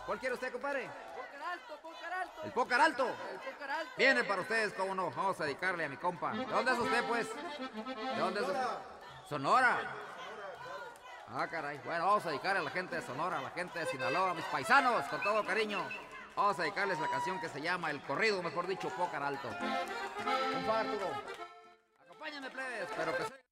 ¿Cuál quiere usted, compadre? Pócar alto, pócar alto. ¿El pócar alto? El pócar alto. Viene para ustedes, cómo no. Vamos a dedicarle a mi compa. ¿De dónde es usted, pues? ¿De dónde es usted? Sonora. Ah, caray. Bueno, vamos a dedicarle a la gente de Sonora, a la gente de Sinaloa, a mis paisanos, con todo cariño. Vamos a dedicarles la canción que se llama El Corrido, mejor dicho, Pócar Alto. Un favor, Arturo. Acompáñenme, plebes, pero que se...